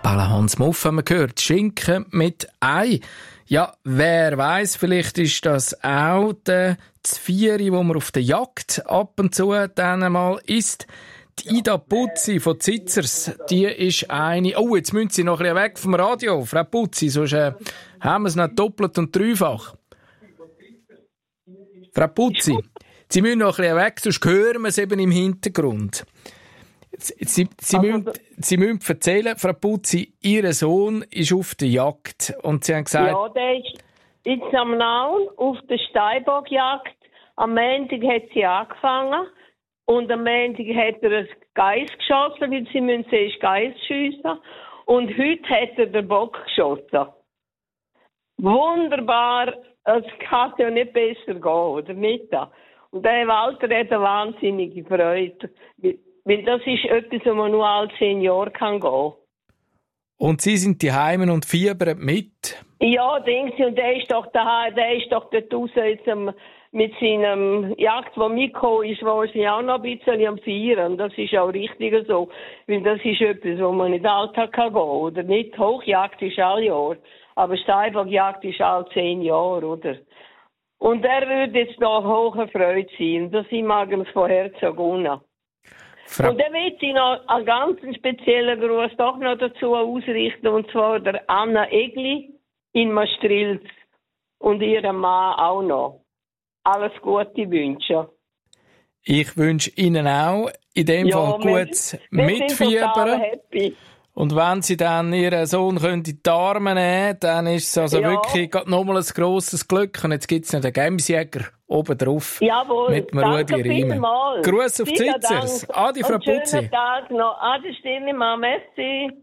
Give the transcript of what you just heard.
Bauernhans Muff haben wir gehört. Schinken mit Ei. Ja, wer weiss, vielleicht ist das auch der Zvieri, wo man auf der Jagd ab und zu dann mal isst. Die Ida Putzi von Zitzers, die ist eine... Oh, jetzt müssen Sie noch ein bisschen weg vom Radio, Frau Putzi, sonst haben wir es noch doppelt und dreifach. Frau Putzi, Sie müssen noch ein bisschen weg, sonst hören wir es eben im Hintergrund. Sie müssen erzählen, Frau Putzi, Ihr Sohn ist auf der Jagd und Sie haben gesagt... Ja, der ist jetzt am Nauen auf der Steinbockjagd. Am Montag hat sie angefangen und am Montag hat er ein Geiss geschossen, weil sie müssen zuerst Geiss schiessen. Und heute hat er den Bock geschossen. Wunderbar, es kann ja nicht besser gehen, oder nicht? Und der Walter hat eine wahnsinnige Freude. Weil das ist etwas, wo man nur alle 10 Jahre gehen kann. Und Sie sind die Heimen und fiebern mit? Ja, denken Sie, und der ist doch daheim, der ist doch dort raus jetzt mit seinem Jagd, der mitgekommen ist, wo sie auch noch ein bisschen am Feiern. Das ist auch richtig so. Weil das ist etwas, wo man nicht Alltag gehen kann, oder nicht? Hochjagd ist alle Jahr. Aber Steinbockjagd ist alle 10 Jahre, oder? Und er würde jetzt noch hohe Freude sein. Das mag ihm von Herzen gönnen. Und dann will ich noch einen ganz speziellen Gruß doch noch dazu ausrichten, und zwar der Anna Egli in Maastricht und ihrem Mann auch noch. Alles Gute wünschen. Ich wünsche Ihnen auch in dem Fall gutes Mitfiebern. Und wenn Sie dann Ihren Sohn in die Arme nehmen können, dann ist es also wirklich nochmal ein grosses Glück. Und jetzt gibt es noch den Gemsjäger oben drauf. Jawohl, mit dem Rudi Riemen. Gruß auf Zitzers. Adi, Frau Putzi. Schönen Tag noch. Adi, Stirni, Merci.